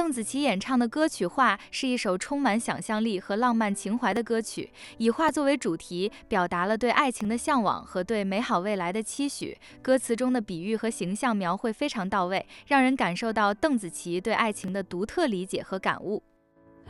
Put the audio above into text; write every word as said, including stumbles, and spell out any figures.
邓紫棋演唱的歌曲《画》是一首充满想象力和浪漫情怀的歌曲，以画作为主题，表达了对爱情的向往和对美好未来的期许。歌词中的比喻和形象描绘非常到位，让人感受到邓紫棋对爱情的独特理解和感悟。